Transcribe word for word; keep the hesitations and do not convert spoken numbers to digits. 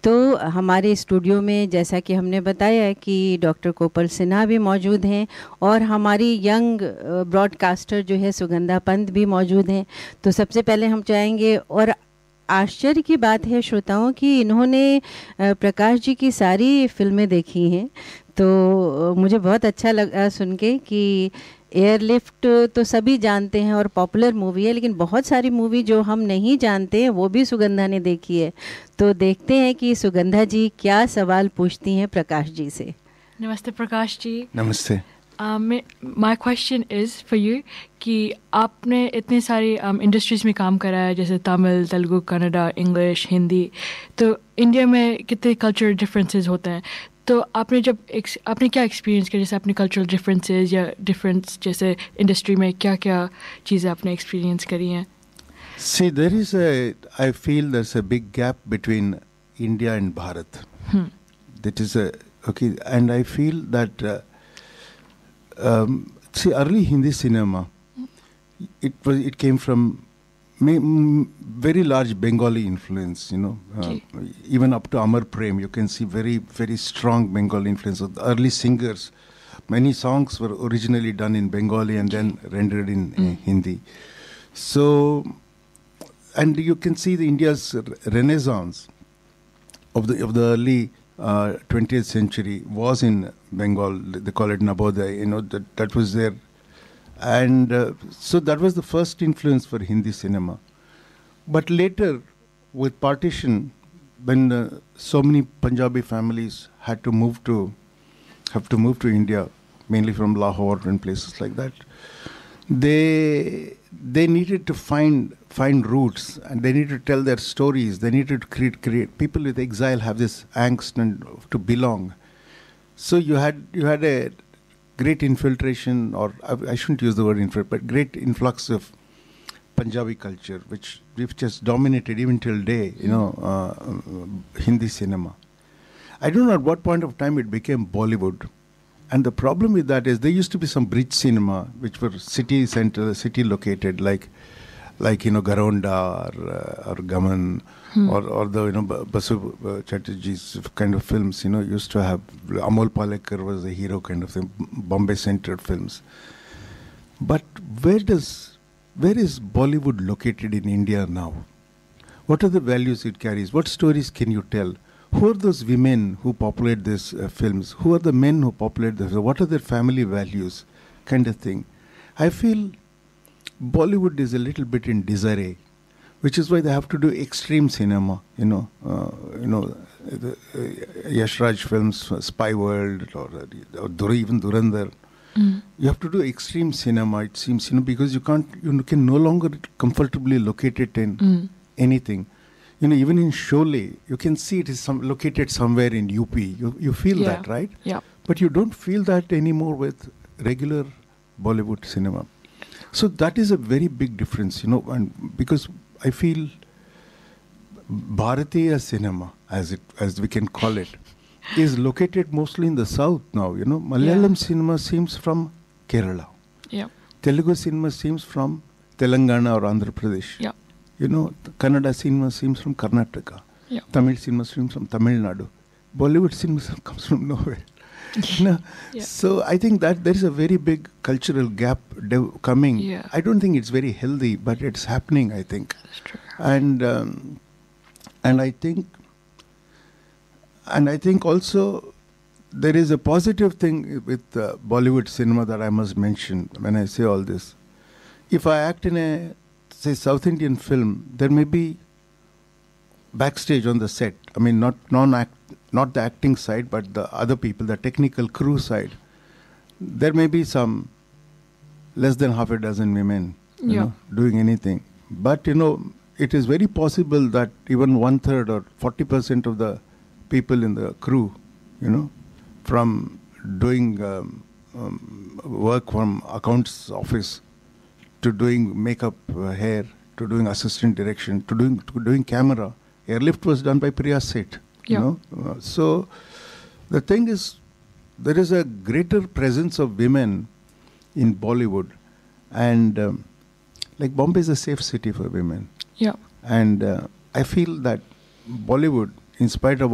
तो हमारे स्टूडियो में जैसा कि हमने बताया कि डॉक्टर कोपल सिन्हा भी मौजूद हैं और हमारी यंग ब्रॉडकास्टर जो है सुगंधा पंत भी मौजूद हैं। तो सबसे पहले हम चाहेंगे, और आश्चर्य की बात है श्रोताओं कि इन्होंने प्रकाश जी की सारी फिल्में देखी हैं, तो मुझे बहुत अच्छा लगा सुन के कि एयरलिफ्ट तो सभी जानते हैं और पॉपुलर मूवी है, लेकिन बहुत सारी मूवी जो हम नहीं जानते हैं वो भी सुगंधा ने देखी है। तो देखते हैं कि सुगंधा जी क्या सवाल पूछती हैं प्रकाश जी से। नमस्ते प्रकाश जी। नमस्ते। My question is for you कि आपने इतनी सारी इंडस्ट्रीज़ um, में काम करा है, जैसे तमिल, तेलुगु, कन्नड़ा, इंग्लिश, हिंदी। तो इंडिया में कितने कल्चरल डिफरेंसेस होते हैं, तो आपने जब आपने क्या एक्सपीरियंस किया, जैसे अपने कल्चरल डिफरेंसेस या डिफरेंस जैसे इंडस्ट्री में क्या क्या चीज़ें आपने एक्सपीरियंस करी हैं? See, there is a, I feel there's a big gap between India and Bharat. Hmm. That is a, okay, and I feel that, uh, um, see, early Hindi cinema, it was, it came from me, m- very large Bengali influence, you know, uh, okay. even up to Amar Prem, you can see very, very strong Bengali influence of the early singers. Many songs were originally done in Bengali and then rendered in mm. uh, Hindi. So, and you can see the India's renaissance of the of the early uh, twentieth century was in Bengal. They call it Navodaya. You know, that that was there, and uh, so that was the first influence for Hindi cinema. But later, with partition, when uh, so many Punjabi families had to move to have to move to India, mainly from Lahore and places like that, they they needed to find find roots, and they needed to tell their stories. They needed to create create people with exile have this angst and to belong. So you had you had a great infiltration, or I, I shouldn't use the word infiltration, but great influx of Punjabi culture, which which just dominated even till day, you know, uh, Hindi cinema. I don't know at what point of time it became Bollywood. And the problem with that is there used to be some bridge cinema, which were city center, city located, like, like you know, Garonda or, uh, or Gaman, hmm. or, or the, you know, Basu uh, Chatterjee's kind of films, you know, used to have, Amol Palekar was the hero kind of thing, Bombay-centered films. But where does, where is Bollywood located in India now? What are the values it carries? What stories can you tell? Who are those women who populate these uh, films? Who are the men who populate them? What are their family values? Kind of thing. I feel Bollywood is a little bit in disarray, which is why they have to do extreme cinema. You know, uh, you know, the uh, Yash Raj films, uh, Spy World, or, or Dur- even Durandar. Mm. You have to do extreme cinema. It seems, you know, because you can't, you can no longer comfortably locate it in mm. anything. You know, even in Sholay, you can see it is some, located somewhere in U P. You you feel yeah. that, right? Yeah. But you don't feel that anymore with regular Bollywood cinema. So that is a very big difference, you know, and because I feel Bharatiya cinema, as it as we can call it, is located mostly in the south now. You know, Malayalam yeah. cinema seems from Kerala. Yeah. Telugu cinema seems from Telangana or Andhra Pradesh. Yeah. You know, Kannada cinema seems from Karnataka. Yeah. Tamil cinema seems from Tamil Nadu. Bollywood cinema comes from nowhere. No. Yeah. So I think that there is a very big cultural gap de- coming. Yeah. I don't think it's very healthy, but it's happening, I think. That's true. And um, and I think and I think also there is a positive thing with uh, Bollywood cinema that I must mention when I say all this. If I act in a say South Indian film, there may be backstage on the set. I mean, not non-act, not the acting side, but the other people, the technical crew side. There may be some less than half a dozen women, you yeah. know, doing anything. But you know, it is very possible that even one third or forty percent of the people in the crew, you know, from doing um, um, work from accounts office, to doing makeup, uh, hair, to doing assistant direction, to doing to doing camera. Airlift was done by Priya Seth. Yeah. You know, uh, so the thing is, there is a greater presence of women in Bollywood, and um, like Bombay is a safe city for women. Yeah. And uh, I feel that Bollywood, in spite of